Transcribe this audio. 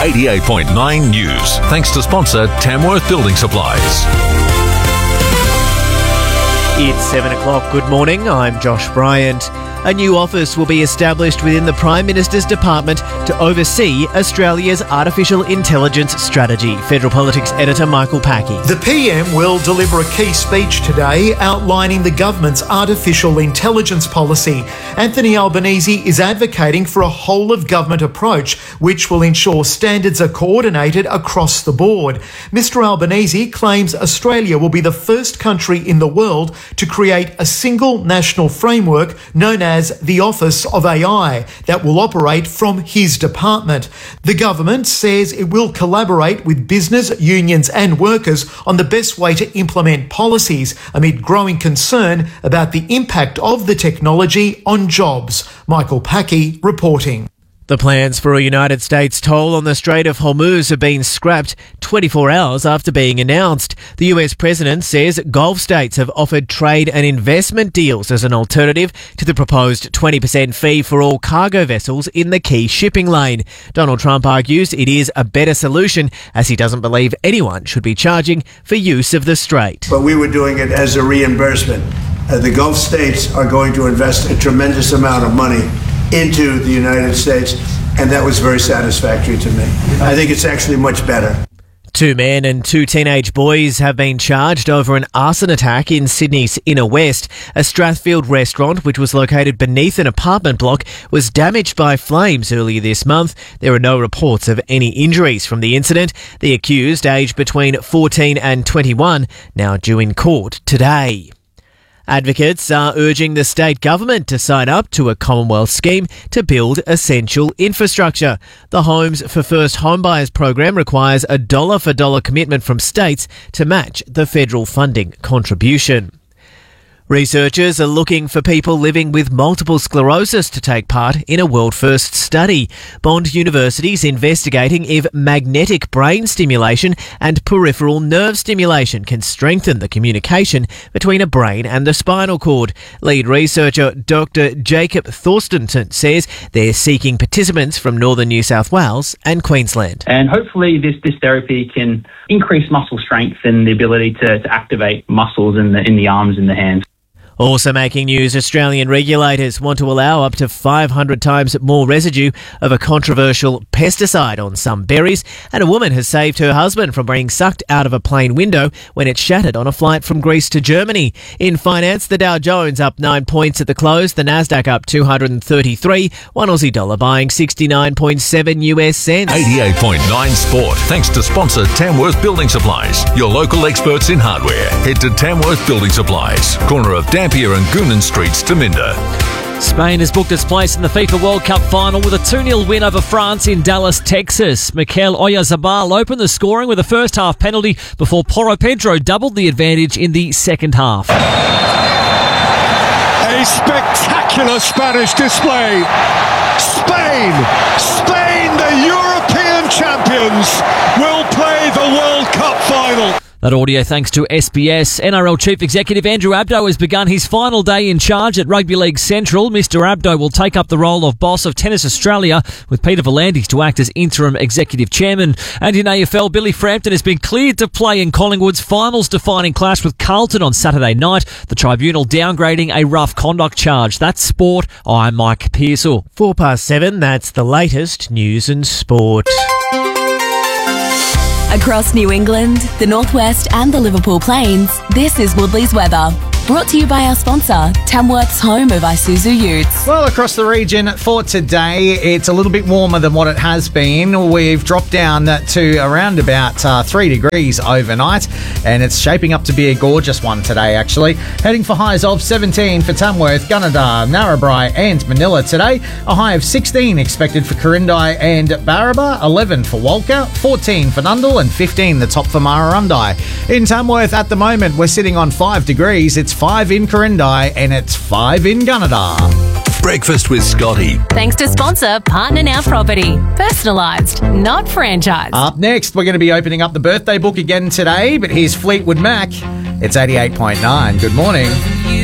88.9 News. Thanks to sponsor Tamworth Building Supplies. It's 7 o'clock. Good morning. I'm Josh Bryant. A new office will be established within the Prime Minister's Department to oversee Australia's artificial intelligence strategy. Federal Politics editor Michael Packey. The PM will deliver a key speech today outlining the government's artificial intelligence policy. Anthony Albanese is advocating for a whole-of-government approach which will ensure standards are coordinated across the board. Mr Albanese claims Australia will be the first country in the world to create a single national framework known as the Office of AI that will operate from his department. The government says it will collaborate with business, unions and workers on the best way to implement policies amid growing concern about the impact of the technology on jobs. Michael Packey reporting. The plans for a United States toll on the Strait of Hormuz have been scrapped 24 hours after being announced. The US president says Gulf states have offered trade and investment deals as an alternative to the proposed 20% fee for all cargo vessels in the key shipping lane. Donald Trump argues it is a better solution as he doesn't believe anyone should be charging for use of the strait. But we were doing it as a reimbursement. The Gulf states are going to invest a tremendous amount of money into the United States, and that was very satisfactory to me. I think it's actually much better. 2 men and 2 teenage boys have been charged over an arson attack in Sydney's Inner West. A Strathfield restaurant, which was located beneath an apartment block, was damaged by flames earlier this month. There are no reports of any injuries from the incident. The accused, aged between 14 and 21, now due in court today. Advocates are urging the state government to sign up to a Commonwealth scheme to build essential infrastructure. The Homes for First Homebuyers program requires a dollar-for-dollar commitment from states to match the federal funding contribution. Researchers are looking for people living with multiple sclerosis to take part in a world-first study. Bond University is investigating if magnetic brain stimulation and peripheral nerve stimulation can strengthen the communication between a brain and the spinal cord. Lead researcher Dr. Jacob Thorstenson says they're seeking participants from northern New South Wales and Queensland. And hopefully this therapy can increase muscle strength and the ability to activate muscles in the arms and the hands. Also making news, Australian regulators want to allow up to 500 times more residue of a controversial pesticide on some berries, and a woman has saved her husband from being sucked out of a plane window when it shattered on a flight from Greece to Germany. In finance, the Dow Jones up 9 points at the close, the Nasdaq up 233, one Aussie dollar buying 69.7 US cents. 88.9 Sport. Thanks to sponsor Tamworth Building Supplies, your local experts in hardware. Head to Tamworth Building Supplies, corner of Dampier and Goonan Streets to Minda. Spain has booked its place in the FIFA World Cup final with a 2-0 win over France in Dallas, Texas. Mikel Oyarzabal opened the scoring with a first-half penalty before Porro Pedro doubled the advantage in the second half. A spectacular Spanish display. Spain, the European champions, will play the World Cup final. That audio thanks to SBS. NRL Chief Executive Andrew Abdo has begun his final day in charge at Rugby League Central. Mr Abdo will take up the role of boss of Tennis Australia, with Peter V'landys to act as interim executive chairman. And in AFL, Billy Frampton has been cleared to play in Collingwood's finals-defining clash with Carlton on Saturday night. The tribunal downgrading a rough conduct charge. That's sport. I'm Mike Pearsall. 7:04, that's the latest news and sport. Across New England, the Northwest and the Liverpool Plains, this is Woodley's weather. Brought to you by our sponsor, Tamworth's home of Isuzu Utes. Well, across the region for today, it's a little bit warmer than what it has been. We've dropped down to around about 3 degrees overnight, and it's shaping up to be a gorgeous one today, actually. Heading for highs of 17 for Tamworth, Gunnedah, Narrabri and Manila today. A high of 16 expected for Quirindi and Barraba, 11 for Walker, 14 for Nundle and 15 the top for Murrurundi. In Tamworth at the moment, we're sitting on 5 degrees. It's 5 in Quirindi and it's 5 in Gunnedah. Breakfast with Scotty. Thanks to sponsor Partner Now Property. Personalised, not franchised. Up next, we're going to be opening up the birthday book again today, but here's Fleetwood Mac. It's 88.9. Good morning.